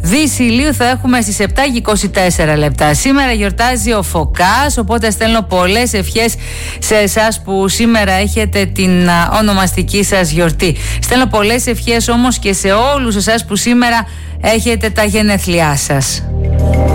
Δύση ηλίου θα έχουμε στις 7:24 λεπτά. Σήμερα γιορτάζει ο Φωκάς, οπότε στέλνω πολλές ευχές σε εσάς που σήμερα έχετε την ονομαστική σας γιορτή. Στέλνω πολλές ευχές όμως και σε όλους εσάς που σήμερα έχετε τα γενέθλιά σας.